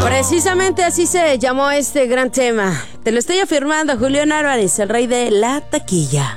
Precisamente así se llamó este gran tema. Te lo estoy afirmando, Julián Álvarez, el rey de la taquilla.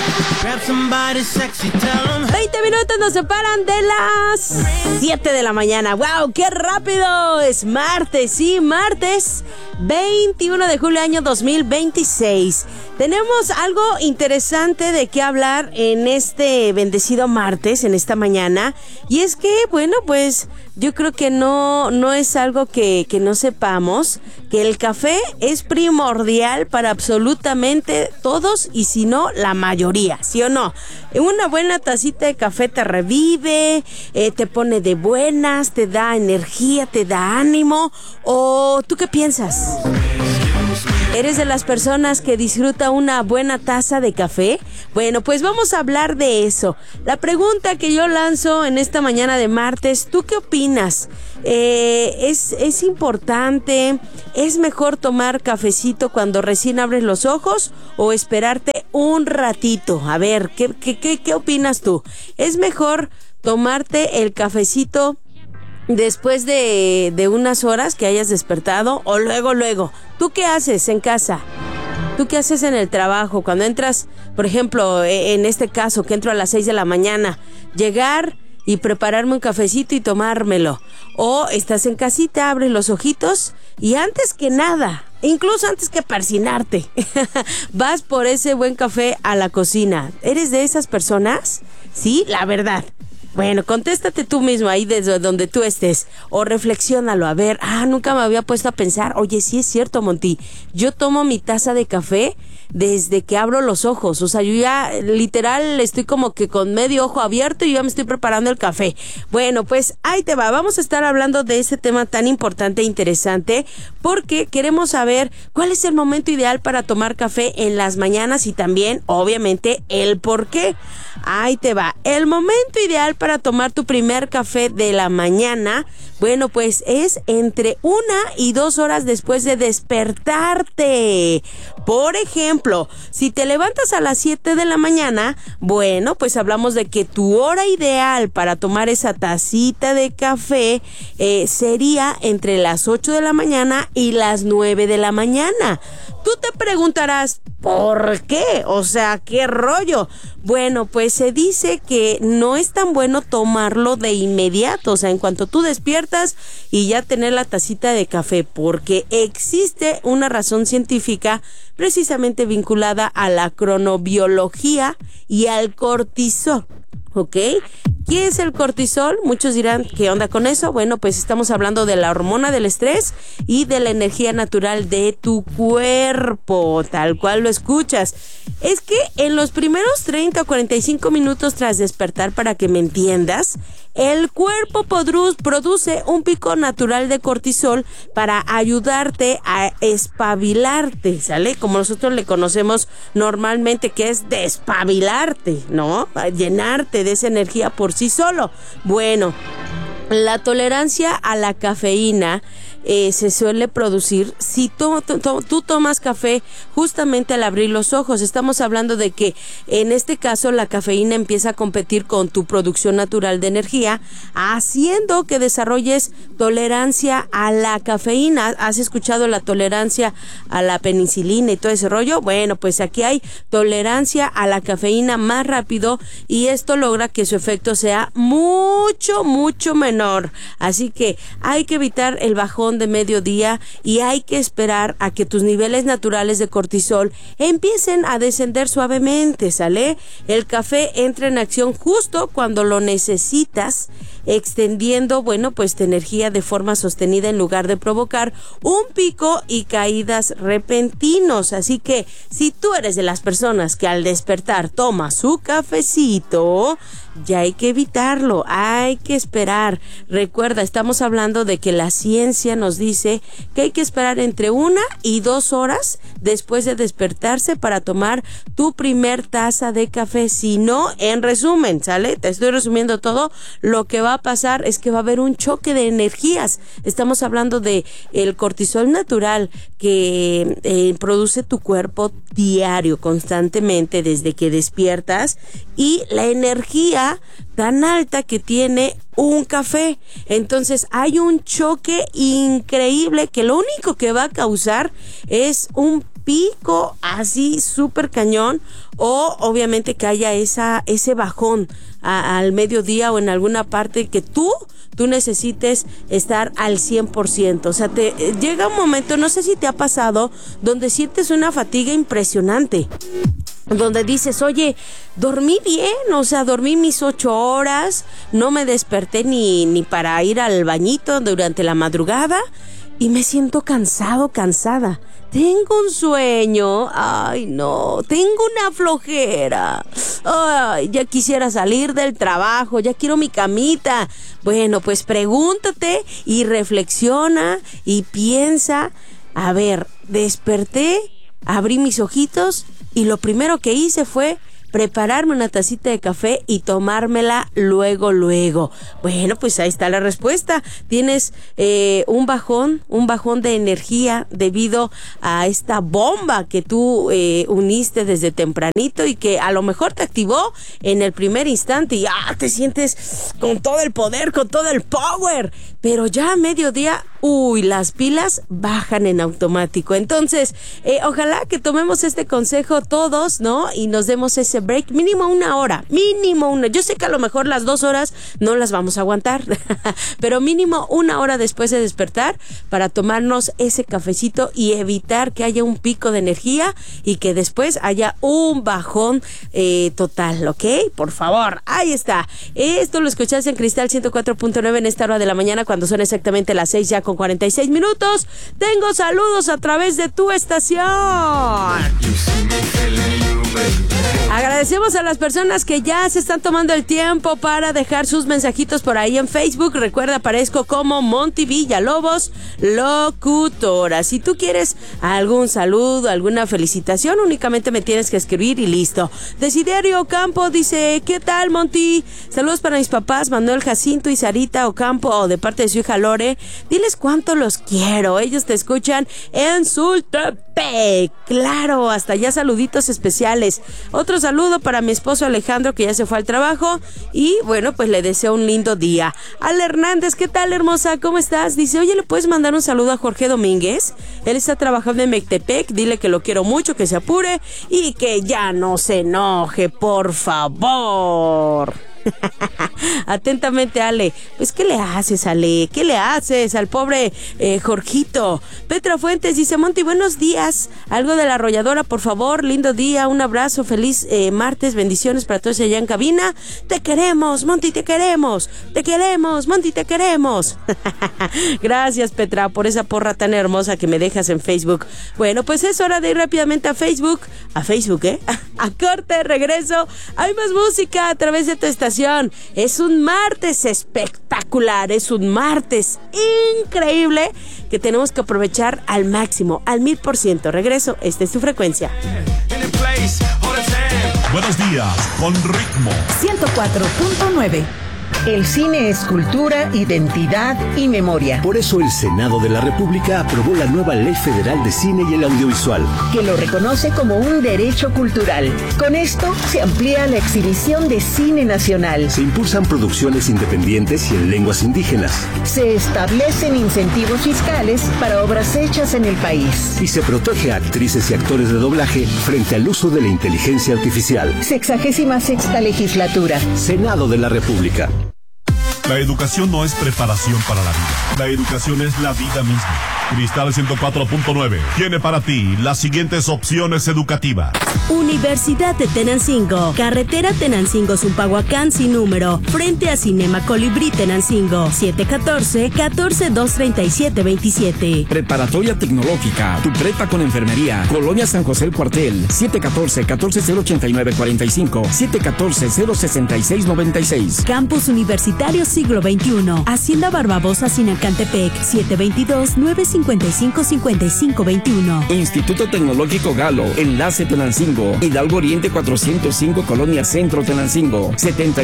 20 minutos nos separan de las 7 de la mañana. ¡Wow! ¡Qué rápido! Es martes, sí, martes 21 de julio año 2026. Tenemos algo interesante de qué hablar en este bendecido martes, en esta mañana. Y es que, bueno, pues yo creo que no es algo que no sepamos, que el café es primordial para absolutamente todos y si no, la mayoría, ¿sí o no? Una buena tacita de café te revive, te pone de buenas, te da energía, te da ánimo. ¿O tú qué piensas? ¿Eres de las personas que disfruta una buena taza de café? Bueno, pues vamos a hablar de eso. La pregunta que yo lanzo en esta mañana de martes, ¿tú qué opinas? ¿Es importante? ¿Es mejor tomar cafecito cuando recién abres los ojos o esperarte un ratito? A ver, ¿qué opinas tú? ¿Es mejor tomarte el cafecito después de unas horas que hayas despertado o luego? ¿Tú qué haces en casa? ¿Tú qué haces en el trabajo? Cuando entras, por ejemplo, en este caso, que entro a las 6 de la mañana, llegar y prepararme un cafecito y tomármelo. O estás en casita, abres los ojitos y antes que nada, incluso antes que persinarte, vas por ese buen café a la cocina. ¿Eres de esas personas? Sí, la verdad. Bueno, contéstate tú mismo ahí desde donde tú estés o reflexiónalo, a ver, nunca me había puesto a pensar, oye, sí es cierto, Monty, yo tomo mi taza de café desde que abro los ojos, o sea, yo ya literal estoy como que con medio ojo abierto y ya me estoy preparando el café. Bueno, pues ahí te va, vamos a estar hablando de ese tema tan importante e interesante porque queremos saber cuál es el momento ideal para tomar café en las mañanas y también, obviamente, el por qué. Ahí te va, el momento ideal para tomar tu primer café de la mañana, bueno, pues es entre 1 y 2 horas después de despertarte. Por ejemplo, si te levantas a las 7 de la mañana, bueno, pues hablamos de que tu hora ideal para tomar esa tacita de café sería entre las 8 de la mañana y las 9 de la mañana. Tú te preguntarás, ¿por qué? O sea, ¿qué rollo? Bueno, pues se dice que no es tan bueno tomarlo de inmediato, o sea, en cuanto tú despiertas y ya tener la tacita de café, porque existe una razón científica precisamente vinculada a la cronobiología y al cortisol, ¿ok? ¿Qué es el cortisol? Muchos dirán, ¿qué onda con eso? Bueno, pues estamos hablando de la hormona del estrés y de la energía natural de tu cuerpo, tal cual lo escuchas. Es que en los primeros 30 o 45 minutos tras despertar, para que me entiendas, el cuerpo produce un pico natural de cortisol para ayudarte a espabilarte, ¿sale? Como nosotros le conocemos normalmente, que es despabilarte, ¿no? A llenarte de esa energía por sí solo. Bueno, la tolerancia a la cafeína se suele producir si tú tomas café justamente al abrir los ojos. Estamos hablando de que en este caso la cafeína empieza a competir con tu producción natural de energía, haciendo que desarrolles tolerancia a la cafeína. ¿Has escuchado la tolerancia a la penicilina y todo ese rollo? Bueno, pues aquí hay tolerancia a la cafeína más rápido y esto logra que su efecto sea mucho menor. Así que hay que evitar el bajón de mediodía y hay que esperar a que tus niveles naturales de cortisol empiecen a descender suavemente, ¿sale? El café entra en acción justo cuando lo necesitas, extendiendo, bueno, pues tu energía de forma sostenida en lugar de provocar un pico y caídas repentinos. Así que si tú eres de las personas que al despertar toma su cafecito, ya hay que evitarlo, hay que esperar. Recuerda, estamos hablando de que la ciencia nos dice que hay que esperar entre 1 y 2 horas después de despertarse para tomar tu primer taza de café. Si no, en resumen, ¿sale? Te estoy resumiendo todo. Lo que va a pasar es que va a haber un choque de energías. Estamos hablando de el cortisol natural que produce tu cuerpo diario, constantemente, desde que despiertas, y la energía tan alta que tiene un café. Entonces hay un choque increíble que lo único que va a causar es un pico así súper cañón, o obviamente que haya ese bajón al mediodía o en alguna parte que tú necesites estar al 100%. O sea, te llega un momento, no sé si te ha pasado, donde sientes una fatiga impresionante, donde dices, oye, dormí bien, o sea, dormí mis 8 horas, no me desperté ni para ir al bañito durante la madrugada y me siento cansada. Tengo un sueño, ay no, tengo una flojera, ay, ya quisiera salir del trabajo, ya quiero mi camita. Bueno, pues pregúntate y reflexiona y piensa, a ver, desperté, abrí mis ojitos y lo primero que hice fue prepararme una tacita de café y tomármela luego. Bueno, pues ahí está la respuesta. Tienes un bajón de energía debido a esta bomba que tú uniste desde tempranito y que a lo mejor te activó en el primer instante y te sientes con todo el poder, con todo el power. Pero ya a mediodía, las pilas bajan en automático. Entonces, ojalá que tomemos este consejo todos, ¿no? Y nos demos ese break, mínimo una hora. Yo sé que a lo mejor las 2 horas no las vamos a aguantar, pero mínimo una hora después de despertar para tomarnos ese cafecito y evitar que haya un pico de energía y que después haya un bajón total, ¿ok? Por favor, ahí está. Esto lo escuchaste en Cristal 104.9 en esta hora de la mañana, cuando son exactamente las 6 ya con 46 minutos. Tengo saludos a través de tu estación. Agradecemos a las personas que ya se están tomando el tiempo para dejar sus mensajitos por ahí en Facebook. Recuerda, aparezco como Monty Villalobos, locutora. Si tú quieres algún saludo, alguna felicitación, únicamente me tienes que escribir y listo. Desiderio Ocampo dice, ¿qué tal, Monty? Saludos para mis papás, Manuel Jacinto y Sarita Ocampo, de parte de su hija Lore. Diles cuánto los quiero. Ellos te escuchan en Sultepec. Claro, hasta allá saluditos especiales. Otro saludo para mi esposo Alejandro, que ya se fue al trabajo, y bueno, pues le deseo un lindo día. Ale Hernández, ¿qué tal, hermosa? ¿Cómo estás? Dice, oye, ¿le puedes mandar un saludo a Jorge Domínguez? Él está trabajando en Mectepec, dile que lo quiero mucho, que se apure y que ya no se enoje, por favor. Atentamente, Ale. Pues, ¿qué le haces, Ale? ¿Qué le haces al pobre Jorgito? Petra Fuentes dice, Monty, buenos días. Algo de La Arrolladora, por favor. Lindo día, un abrazo, feliz martes, bendiciones para todos allá en cabina. Te queremos, Monty, te queremos. Te queremos, Monty, te queremos. Gracias, Petra, por esa porra tan hermosa que me dejas en Facebook. Bueno, pues es hora de ir rápidamente a Facebook. A Facebook, a corte, regreso. Hay más música a través de tu estación. Es un martes espectacular, es un martes increíble que tenemos que aprovechar al máximo, al 1000%. Regreso, esta es tu frecuencia. Buenos días, con ritmo 104.9. El cine es cultura, identidad y memoria. Por eso el Senado de la República aprobó la nueva Ley Federal de Cine y el Audiovisual, que lo reconoce como un derecho cultural. Con esto se amplía la exhibición de cine nacional. Se impulsan producciones independientes y en lenguas indígenas. Se establecen incentivos fiscales para obras hechas en el país. Y se protege a actrices y actores de doblaje frente al uso de la inteligencia artificial. 66ª legislatura. Senado de la República. La educación no es preparación para la vida. La educación es la vida misma. Cristal 104.9 tiene para ti las siguientes opciones educativas. Universidad de Tenancingo, carretera Tenancingo-Zumpahuacán sin número, frente a Cinema Colibrí Tenancingo, 714-14-237-27. Preparatoria Tecnológica, tu prepa con enfermería, Colonia San José el Cuartel, 714-14-089-45, 714-066-96. Campus Universitario Siglo XXI, Hacienda Barbabosa Sinacantepec, 722-950. 7255-5521. Instituto Tecnológico Galo, Enlace Tenancingo, Hidalgo Oriente 405, Colonia Centro Tenancingo,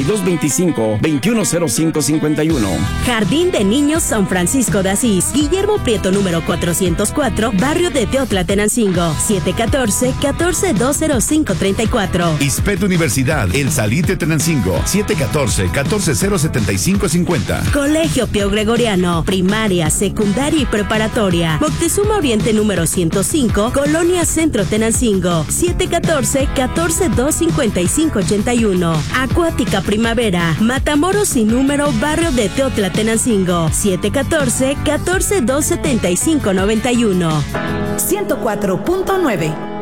7225-210551. Jardín de Niños San Francisco de Asís, Guillermo Prieto número 404, Barrio de Teotla, Tenancingo, 714-14-205-34. ISPET Universidad, El Salite Tenancingo, 714-14-075-50. Colegio Pío Gregoriano, primaria, secundaria y preparatoria. Moctezuma Oriente número 105, Colonia Centro Tenancingo, 714-14-255-81. Acuática Primavera, Matamoros sin número, Barrio de Teotla, Tenancingo, 714-14-275-91. 104.9.